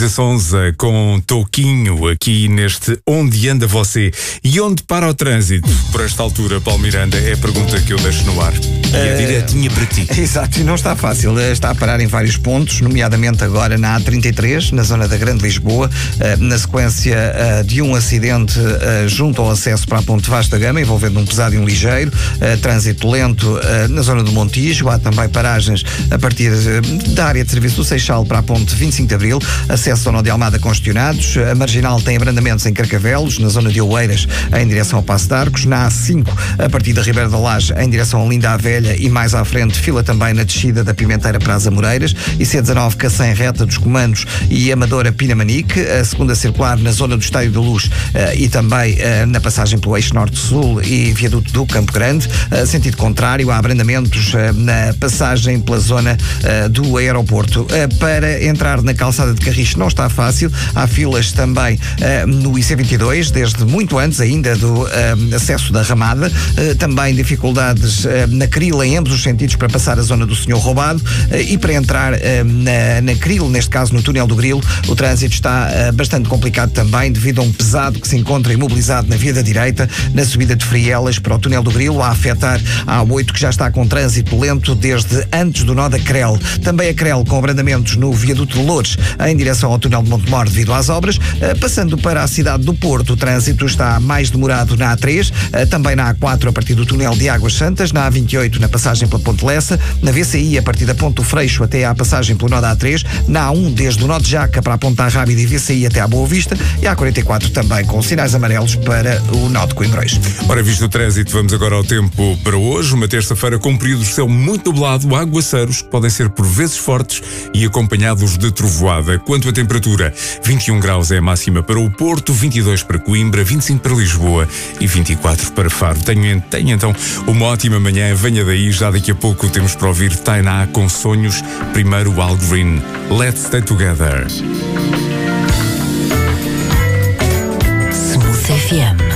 Luísa Sonza com Toquinho aqui neste Onde Anda Você? E onde para o trânsito? Por esta altura, Paulo Miranda, é a pergunta que eu deixo no ar. E é direitinha para ti. Exato, e não está fácil. Está a parar em vários pontos, nomeadamente agora na A33, na zona da Grande Lisboa, na sequência de um acidente junto ao acesso para a Ponte Vasta Gama, envolvendo um pesado e um ligeiro. Trânsito lento na zona do Montijo. Há também paragens a partir da área de serviço do Seixal para a Ponte 25 de Abril. Acesso ao Nó de Almada congestionados. A Marginal tem abrandamentos em Carcavelos, na zona de Oeiras, em direção ao Passo de Arcos. Na A5, a partir da Ribeira da Laje, em direção a Linda a Velha, e mais à frente, fila também na descida da Pimenteira para as Amoreiras. E C19, Cacém, reta dos Comandos e Amadora Pinamanique. A segunda circular na zona do Estádio da Luz e também na passagem pelo eixo Norte-Sul e viaduto do Campo Grande. Sentido contrário, há abrandamentos na passagem pela zona do aeroporto. Para entrar na calçada de Carris não está fácil. Há filas também no IC22, desde muito antes ainda do acesso da Ramada. Também dificuldades na Cril, em ambos os sentidos, para passar a zona do Senhor Roubado. E para entrar na Cril, neste caso no túnel do Grilo, o trânsito está bastante complicado também, devido a um pesado que se encontra imobilizado na via da direita, na subida de Frielas para o túnel do Grilo, a afetar a A8, que já está com trânsito lento desde antes do nó da Crel. Também a Crel com abrandamentos no viaduto de Loures, em direção ao túnel de Montemor, devido às obras. Passando para a cidade do Porto, o trânsito está mais demorado na A3, também na A4 a partir do túnel de Águas Santas, na A28 na passagem pela Ponte Lessa, na VCI a partir da Ponte do Freixo até à passagem pelo nó da A3, na A1 desde o nó de Jaca para a Ponta Rábida e VCI até à Boa Vista, e a A44 também com sinais amarelos para o nó de Coimbrões. Ora, visto o trânsito, vamos agora ao tempo para hoje. Uma terça-feira com período de céu muito nublado, aguaceiros que podem ser por vezes fortes e acompanhados de trovoada. Quanto à temperatura, 21 graus é a máxima para o Porto, 22 para Coimbra, 25 para Lisboa e 24 para Faro. Tenha então uma ótima manhã, venha daí, já daqui a pouco temos para ouvir Tainá com Sonhos, primeiro Al Green, Let's Stay Together. Smooth FM.